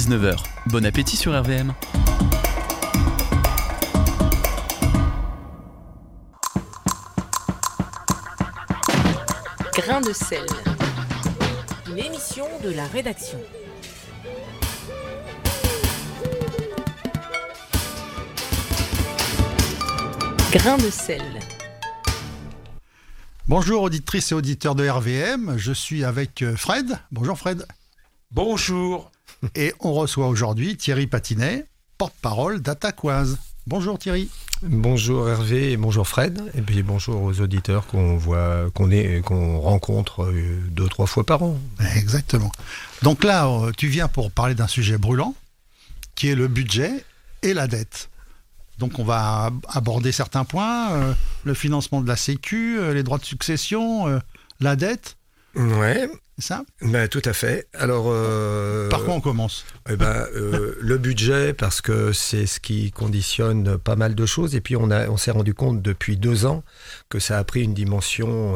19h. Bon appétit sur RVM. Grain de sel. Une émission de la rédaction. Grain de sel. Bonjour auditrices et auditeurs de RVM, je suis avec Fred. Bonjour Fred. Bonjour. Et on reçoit aujourd'hui Thierry Patinet, porte-parole d'Attaquoise. Bonjour Thierry. Bonjour Hervé et bonjour Fred. Et puis bonjour aux auditeurs qu'on rencontre 2-3 fois par an. Exactement. Donc là, tu viens pour parler d'un sujet brûlant, qui est le budget et la dette. Donc on va aborder certains points, le financement de la Sécu, les droits de succession, la dette. Ouais. C'est ça ? Ben, tout à fait. Alors, par quoi on commence ? Le budget, parce que c'est ce qui conditionne pas mal de choses. Et puis on s'est rendu compte depuis 2 ans que ça a pris une dimension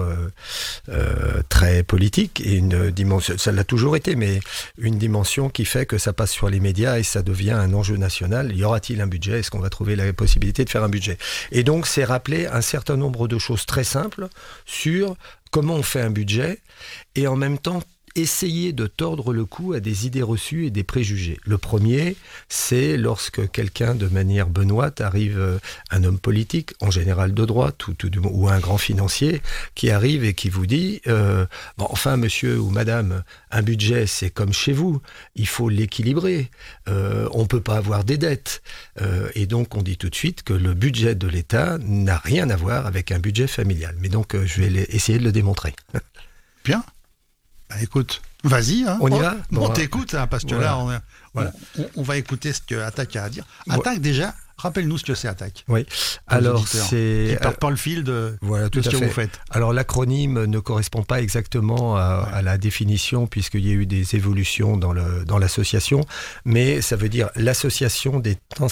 très politique et une dimension, ça l'a toujours été, mais une dimension qui fait que ça passe sur les médias et ça devient un enjeu national. Y aura-t-il un budget ? Est-ce qu'on va trouver la possibilité de faire un budget ? Et donc c'est rappeler un certain nombre de choses très simples sur comment on fait un budget et en même temps essayer de tordre le cou à des idées reçues et des préjugés. Le premier, c'est lorsque quelqu'un de manière benoîte arrive, un homme politique, en général de droite, ou un grand financier, qui arrive et qui vous dit enfin monsieur ou madame, un budget c'est comme chez vous, il faut l'équilibrer, on ne peut pas avoir des dettes. Et donc on dit tout de suite que le budget de l'État n'a rien à voir avec un budget familial. Mais donc je vais essayer de le démontrer. Bien. Écoute, vas-y. Hein. On y va ? On t'écoute, hein, parce que là, on va écouter ce que Attaque a à dire. Attaque, déjà, rappelle-nous ce que c'est Attaque. Oui, alors c'est... Qui ne perd pas le fil de ce que vous faites. Alors l'acronyme ne correspond pas exactement à la définition, puisqu'il y a eu des évolutions dans l'association, mais ça veut dire l'association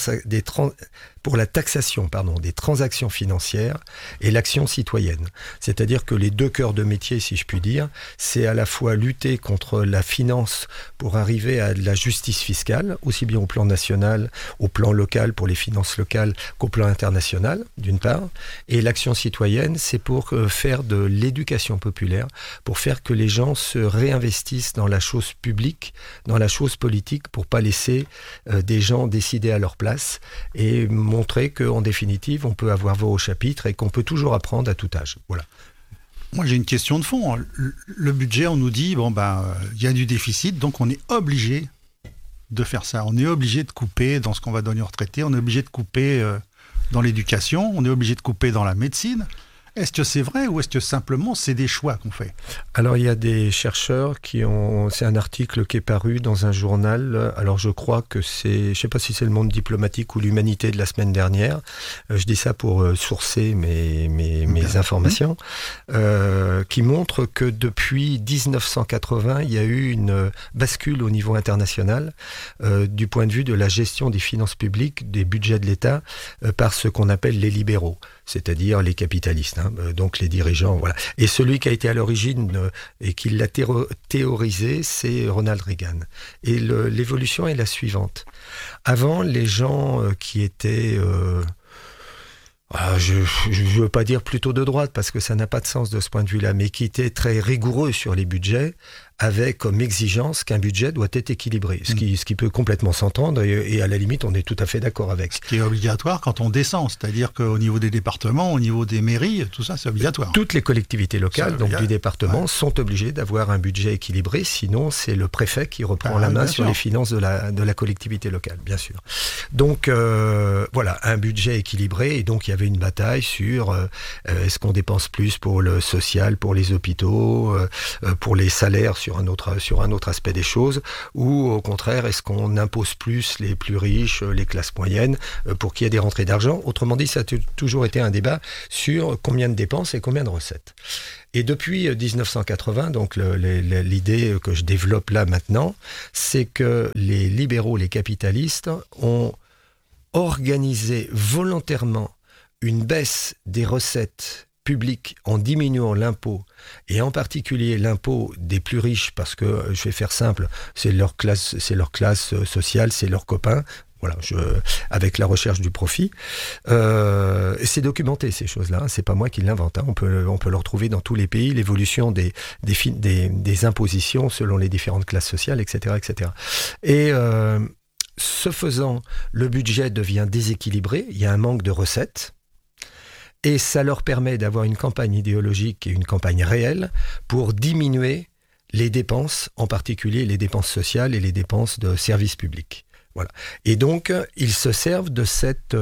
pour la taxation des transactions financières et l'action citoyenne. C'est-à-dire que les 2 cœurs de métier, si je puis dire, c'est à la fois lutter contre la finance pour arriver à de la justice fiscale, aussi bien au plan national, au plan local pour les finances locales qu'au plan international, d'une part, et l'action citoyenne, c'est pour faire de l'éducation populaire, pour faire que les gens se réinvestissent dans la chose publique, dans la chose politique, pour pas laisser des gens décider à leur place et montrer qu'en définitive, on peut avoir voix au chapitre et qu'on peut toujours apprendre à tout âge. Voilà. Moi, j'ai une question de fond. Le budget, on nous dit, y a du déficit, donc on est obligé de faire ça. On est obligé de couper dans ce qu'on va donner aux retraités, on est obligé de couper dans l'éducation, on est obligé de couper dans la médecine. Est-ce que c'est vrai ou est-ce que simplement c'est des choix qu'on fait ? Alors il y a des chercheurs c'est un article qui est paru dans un journal, alors je crois que je ne sais pas si c'est le Monde diplomatique ou l'Humanité de la semaine dernière, je dis ça pour sourcer mes informations, qui montre que depuis 1980, il y a eu une bascule au niveau international du point de vue de la gestion des finances publiques, des budgets de l'État, par ce qu'on appelle les libéraux, c'est-à-dire les capitalistes, donc les dirigeants. Voilà. Et celui qui a été à l'origine et qui l'a théorisé, c'est Ronald Reagan. Et l'évolution est la suivante. Avant, les gens qui étaient... je ne veux pas dire plutôt de droite, parce que ça n'a pas de sens de ce point de vue-là, mais qui étaient très rigoureux sur les budgets, avait comme exigence qu'un budget doit être équilibré, ce qui peut complètement s'entendre, et à la limite, on est tout à fait d'accord avec. Ce qui est obligatoire quand on descend, c'est-à-dire qu'au niveau des départements, au niveau des mairies, tout ça, c'est obligatoire. Toutes les collectivités locales, donc du département, sont obligées d'avoir un budget équilibré, sinon c'est le préfet qui reprend la main sur les finances de la collectivité locale, bien sûr. Donc, voilà, un budget équilibré, et donc il y avait une bataille sur est-ce qu'on dépense plus pour le social, pour les hôpitaux, pour les salaires sur un autre aspect des choses, ou au contraire, est-ce qu'on impose plus les plus riches, les classes moyennes, pour qu'il y ait des rentrées d'argent ? Autrement dit, ça a toujours été un débat sur combien de dépenses et combien de recettes. Et depuis 1980, donc l'idée que je développe là maintenant, c'est que les libéraux, les capitalistes, ont organisé volontairement une baisse des recettes public en diminuant l'impôt, et en particulier l'impôt des plus riches, parce que, je vais faire simple, c'est leur classe sociale, c'est leurs copains, voilà, avec la recherche du profit. Et c'est documenté, ces choses-là, hein, c'est pas moi qui l'invente, hein, on peut le retrouver dans tous les pays, l'évolution des impositions selon les différentes classes sociales, etc. etc. Et ce faisant, le budget devient déséquilibré, il y a un manque de recettes, et ça leur permet d'avoir une campagne idéologique et une campagne réelle pour diminuer les dépenses, en particulier les dépenses sociales et les dépenses de services publics. Voilà. Et donc, ils se servent de cet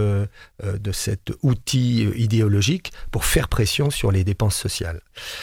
outil idéologique pour faire pression sur les dépenses sociales.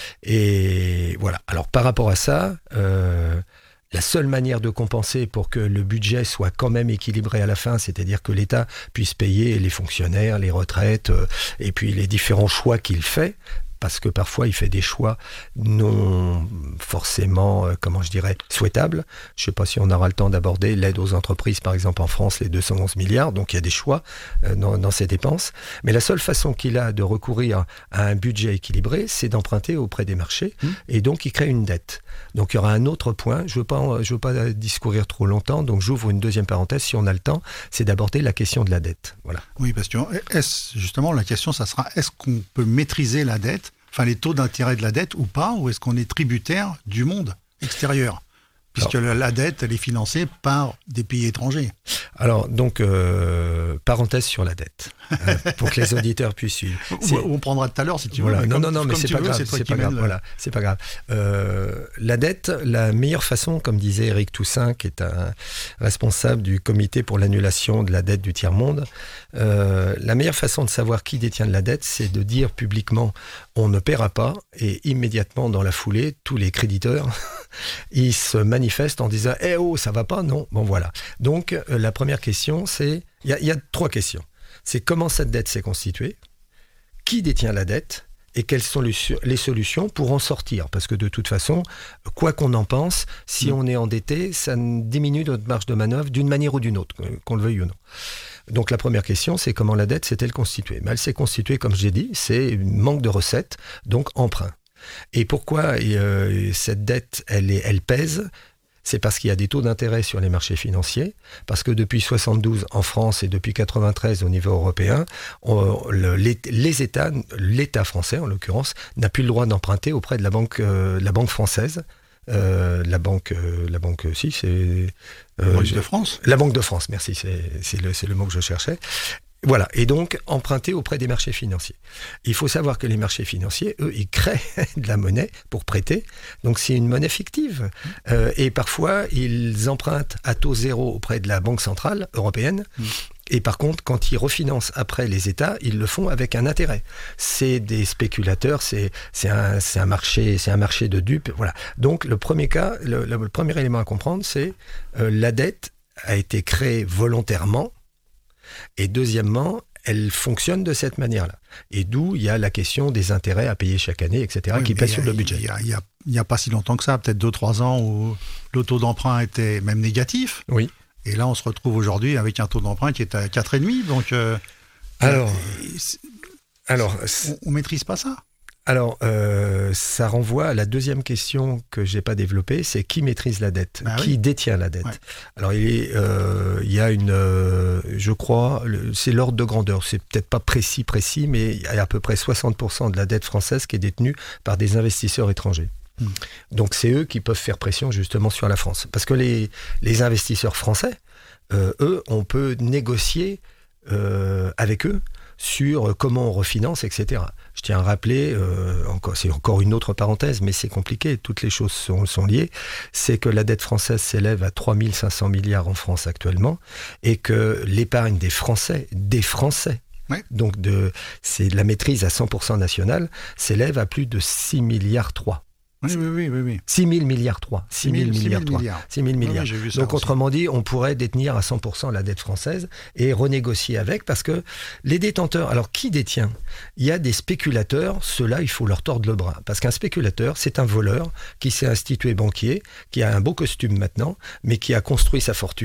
Et voilà. Alors, par rapport à ça, la seule manière de compenser pour que le budget soit quand même équilibré à la fin, c'est-à-dire que l'État puisse payer les fonctionnaires, les retraites, et puis les différents choix qu'il fait, parce que parfois il fait des choix non forcément, souhaitables. Je ne sais pas si on aura le temps d'aborder l'aide aux entreprises, par exemple en France, les 211 milliards, donc il y a des choix dans ces dépenses. Mais la seule façon qu'il a de recourir à un budget équilibré, c'est d'emprunter auprès des marchés, et donc il crée une dette. Donc il y aura un autre point, je veux pas discourir trop longtemps, donc j'ouvre une deuxième parenthèse, si on a le temps, c'est d'aborder la question de la dette. Voilà. Oui, parce que justement, la question, ça sera, est-ce qu'on peut maîtriser la dette, enfin les taux d'intérêt de la dette ou pas, ou est-ce qu'on est tributaire du monde extérieur ? Puisque la dette, elle est financée par des pays étrangers. Alors, donc, parenthèse sur la dette, pour que les auditeurs puissent suivre. On prendra tout à l'heure, si tu voilà. veux. Non, mais c'est pas grave. Voilà, c'est pas grave. La dette, la meilleure façon, comme disait Éric Toussaint, qui est un responsable du comité pour l'annulation de la dette du tiers-monde, la meilleure façon de savoir qui détient de la dette, c'est de dire publiquement on ne paiera pas, et immédiatement dans la foulée, tous les créditeurs, ils se manifestent en disant « Eh oh, ça va pas ?» Non, bon voilà. Donc, la première question, c'est... Il y a 3 questions. C'est comment cette dette s'est constituée, qui détient la dette, et quelles sont les solutions pour en sortir. Parce que de toute façon, quoi qu'on en pense, si on est endetté, ça diminue notre marge de manœuvre d'une manière ou d'une autre, qu'on le veuille ou non. Donc la première question, c'est comment la dette s'est-elle constituée ? Mais elle s'est constituée, comme j'ai dit, c'est un manque de recettes, donc emprunt. Et pourquoi cette dette, elle pèse ? C'est parce qu'il y a des taux d'intérêt sur les marchés financiers, parce que depuis 1972 en France et depuis 1993 au niveau européen, l'État français en l'occurrence, n'a plus le droit d'emprunter auprès de la banque française. La banque de France. La Banque de France, merci, c'est le mot que je cherchais. Voilà, et donc emprunter auprès des marchés financiers. Il faut savoir que les marchés financiers, eux, ils créent de la monnaie pour prêter, donc c'est une monnaie fictive. Et parfois, ils empruntent à taux zéro auprès de la Banque centrale européenne. Et par contre, quand ils refinancent après les États, ils le font avec un intérêt. C'est des spéculateurs, c'est un marché de dupes. Voilà. Donc le premier cas, le premier élément à comprendre, c'est la dette a été créée volontairement. Et deuxièmement, elle fonctionne de cette manière-là. Et d'où il y a la question des intérêts à payer chaque année, etc., qui pèsent sur le budget. Il n'y a pas si longtemps que ça, peut-être 2-3 ans, où le taux d'emprunt était même négatif. Oui. Et là, on se retrouve aujourd'hui avec un taux d'emprunt qui est à 4,5. Donc, on ne maîtrise pas ça. Alors, ça renvoie à la deuxième question que je n'ai pas développée, c'est qui maîtrise la dette ? Qui détient la dette ? Alors, il y a je crois, c'est l'ordre de grandeur, c'est peut-être pas précis, mais il y a à peu près 60% de la dette française qui est détenue par des investisseurs étrangers. Donc, c'est eux qui peuvent faire pression justement sur la France. Parce que les investisseurs français, eux, on peut négocier avec eux sur comment on refinance, etc. Je tiens à rappeler, c'est encore une autre parenthèse, mais c'est compliqué, toutes les choses sont liées, c'est que la dette française s'élève à 3 500 milliards en France actuellement, et que l'épargne des Français, donc c'est de la maîtrise à 100% nationale, s'élève à plus de 6 milliards 3. Oui. 6 000 milliards 3. 6 000 milliards. Oui, j'ai vu ça. Donc, autrement dit, on pourrait détenir à 100% la dette française et renégocier avec, parce que les détenteurs, alors qui détient ? Il y a des spéculateurs, ceux-là, il faut leur tordre le bras. Parce qu'un spéculateur, c'est un voleur qui s'est institué banquier, qui a un beau costume maintenant, mais qui a construit sa fortune